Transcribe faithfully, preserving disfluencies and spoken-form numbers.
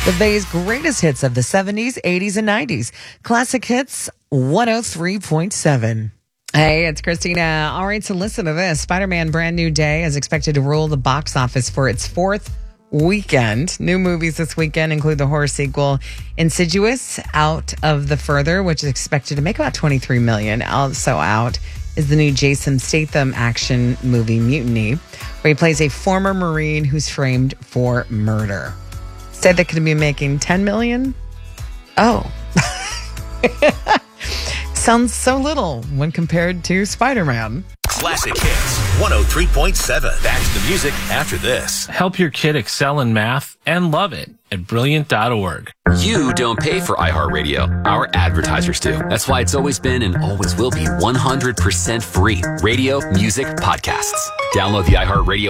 The Bay's greatest hits of the seventies, eighties, and nineties. Classic Hits one oh three point seven. Hey, it's Christina. All right, so listen to this. Spider-Man Brand New Day is expected to rule the box office for its fourth weekend. New movies this weekend include the horror sequel Insidious, Out of the Further, which is expected to make about twenty-three million dollars. Also out is the new Jason Statham action movie Mutiny, where he plays a former Marine who's framed for murder. Said that could be making ten million dollars. Oh. Sounds so little when compared to Spider-Man. Classic Hits one oh three point seven. Back to the music after this. Help your kid excel in math and love it at brilliant dot org. You don't pay for iHeartRadio. Our advertisers do. That's why it's always been and always will be one hundred percent free. Radio, music, podcasts. Download the iHeartRadio